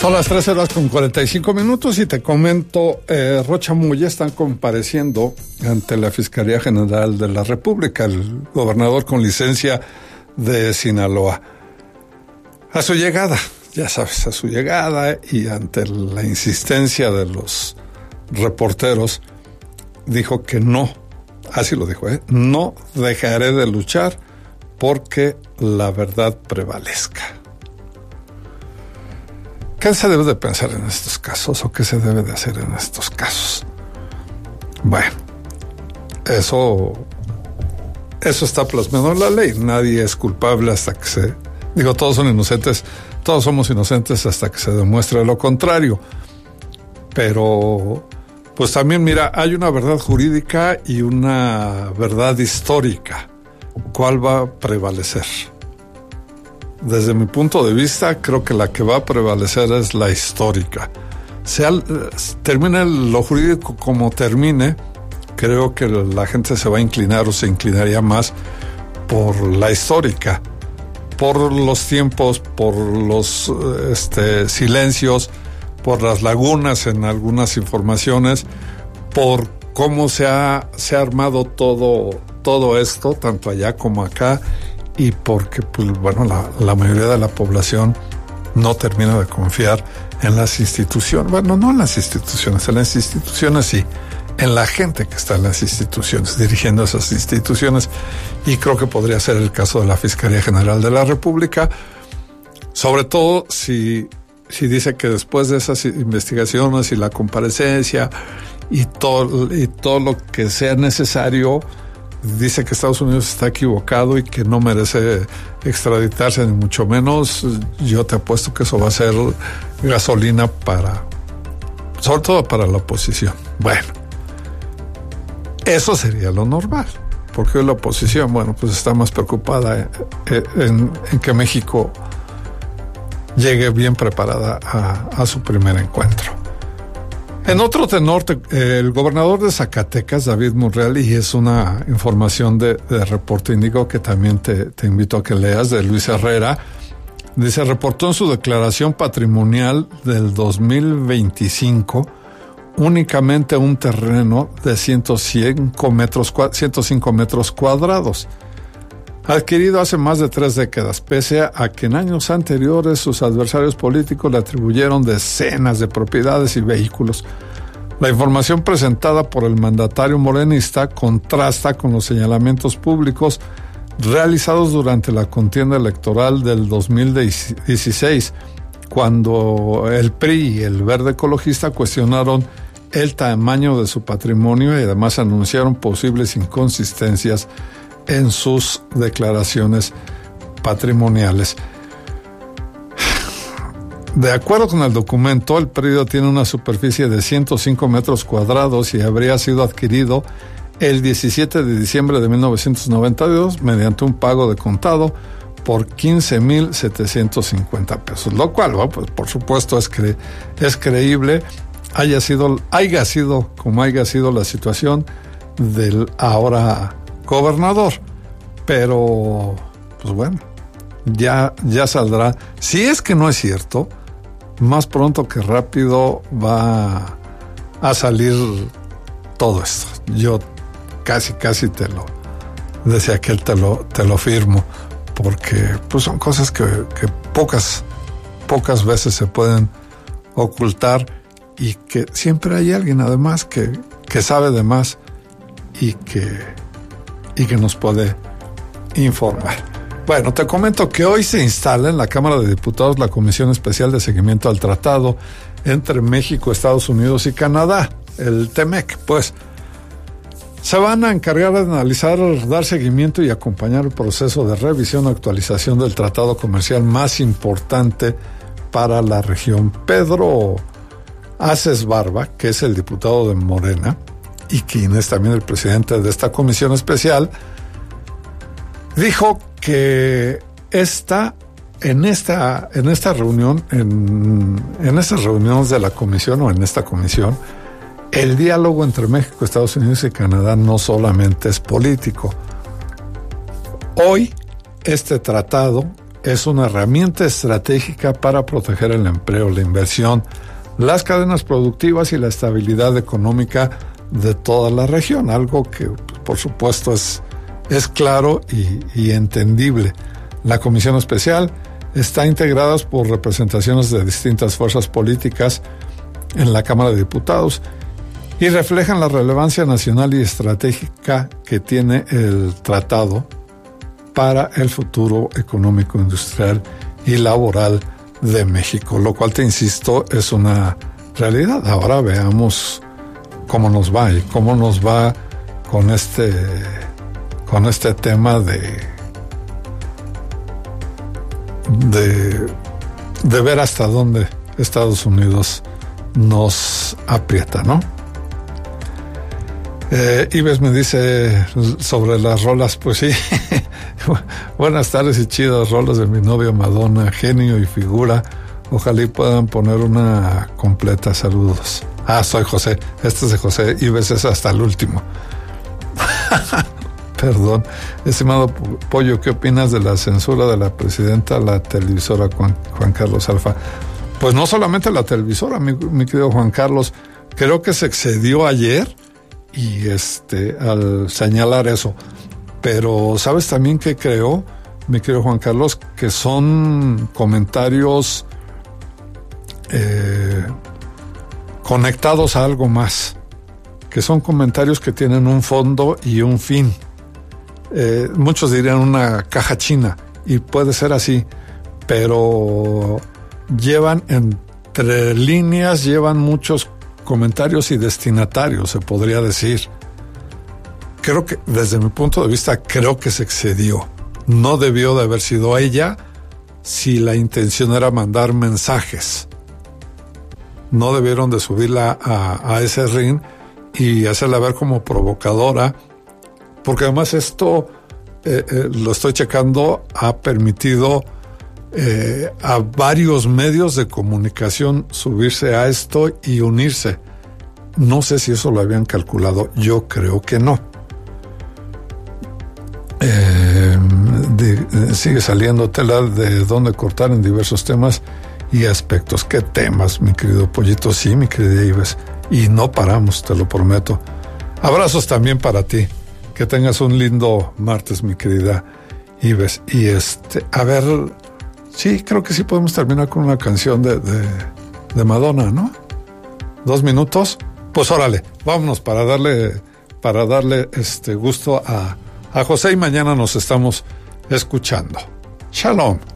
Son las 13:45 y te comento, Rocha Moya están compareciendo ante la Fiscalía General de la República, el gobernador con licencia de Sinaloa. A su llegada, ya sabes, a su llegada y ante la insistencia de los reporteros, dijo que no, así lo dijo, no dejaré de luchar porque la verdad prevalezca. ¿Qué se debe de pensar en estos casos o qué se debe de hacer en estos casos? Bueno, eso está plasmado en la ley. Nadie es culpable hasta que todos son inocentes, todos somos inocentes hasta que se demuestre lo contrario. Pero, pues también, mira, hay una verdad jurídica y una verdad histórica. ¿Cuál va a prevalecer? Desde mi punto de vista, creo que la que va a prevalecer es la histórica. Termine lo jurídico como termine, creo que la gente se va a inclinar o se inclinaría más por la histórica, por los tiempos, por los silencios, por las lagunas en algunas informaciones, por cómo se ha armado todo esto, tanto allá como acá, y porque, pues, bueno, la mayoría de la población no termina de confiar en las instituciones. Bueno, no en las instituciones sí, en la gente que está en las instituciones, dirigiendo esas instituciones, y creo que podría ser el caso de la Fiscalía General de la República, sobre todo si dice que después de esas investigaciones y la comparecencia y todo lo que sea necesario, dice que Estados Unidos está equivocado y que no merece extraditarse, ni mucho menos. Yo te apuesto que eso va a ser gasolina sobre todo para la oposición. Bueno, eso sería lo normal, porque la oposición, bueno, pues está más preocupada en que México llegue bien preparada a su primer encuentro. En otro tenor, el gobernador de Zacatecas, David Monreal, y es una información de Reporte Índigo que también te invito a que leas, de Luis Herrera, dice, reportó en su declaración patrimonial del 2025 únicamente un terreno de 105 metros cuadrados, adquirido hace más de 3 décadas, pese a que en años anteriores sus adversarios políticos le atribuyeron decenas de propiedades y vehículos. La información presentada por el mandatario morenista contrasta con los señalamientos públicos realizados durante la contienda electoral del 2016, cuando el PRI y el Verde Ecologista cuestionaron el tamaño de su patrimonio y además anunciaron posibles inconsistencias en sus declaraciones patrimoniales. De acuerdo con el documento, el predio tiene una superficie de 105 metros cuadrados y habría sido adquirido el 17 de diciembre de 1992 mediante un pago de contado por 15,750 pesos, lo cual, bueno, pues por supuesto es creíble, haya sido como haya sido la situación del ahora gobernador, pero pues bueno, ya saldrá. Si es que no es cierto, más pronto que rápido va a salir todo esto. Yo casi te lo decía que te lo firmo, porque pues son cosas que pocas veces se pueden ocultar y que siempre hay alguien además que sabe de más y que nos puede informar. Bueno, te comento que hoy se instala en la Cámara de Diputados la Comisión Especial de Seguimiento al Tratado entre México, Estados Unidos y Canadá, el TEMEC, pues. Se van a encargar de analizar, dar seguimiento y acompañar el proceso de revisión o actualización del tratado comercial más importante para la región. Pedro Aces Barba, que es el diputado de Morena y quien es también el presidente de esta comisión especial, dijo que en estas reuniones de la comisión o en esta comisión, el diálogo entre México, Estados Unidos y Canadá no solamente es político. Hoy este tratado es una herramienta estratégica para proteger el empleo, la inversión, las cadenas productivas y la estabilidad económica de toda la región, algo que por supuesto es claro y entendible. La Comisión Especial está integrada por representaciones de distintas fuerzas políticas en la Cámara de Diputados y reflejan la relevancia nacional y estratégica que tiene el tratado para el futuro económico, industrial y laboral de México, lo cual, te insisto, es una realidad. Ahora veamos cómo nos va y cómo nos va con este tema de ver hasta dónde Estados Unidos nos aprieta, ¿no? Ives me dice sobre las rolas, pues sí. Buenas tardes y chidas rolas de mi novia Madonna, genio y figura. Ojalá y puedan poner una completa. Saludos. Soy José. Este es de José. Ives es hasta el último. Perdón. Estimado Pollo, ¿qué opinas de la censura de la presidenta a la televisora Juan Carlos Alfa? Pues no solamente la televisora, mi querido Juan Carlos. Creo que se excedió ayer y al señalar eso. Pero ¿sabes también qué creo, mi querido Juan Carlos? Que son comentarios conectados a algo más. Que son comentarios que tienen un fondo y un fin. Muchos dirían una caja china, y puede ser así, pero llevan entre líneas, llevan muchos comentarios y destinatarios, se podría decir. Creo que, desde mi punto de vista, creo que se excedió. No debió de haber sido ella si la intención era mandar mensajes. No debieron de subirla a ese ring y hacerla ver como provocadora, porque además esto, lo estoy checando, ha permitido a varios medios de comunicación subirse a esto y unirse. No sé si eso lo habían calculado, yo creo que no. Sigue saliendo tela de dónde cortar en diversos temas y aspectos. ¿Qué temas, mi querido Pollito? Sí, mi querida Ives, y no paramos, te lo prometo. Abrazos también para ti. Que tengas un lindo martes, mi querida Ives. Y a ver, sí, creo que sí podemos terminar con una canción de Madonna, ¿no? 2 minutos. Pues órale, vámonos para darle gusto a José, y mañana nos estamos escuchando. Shalom.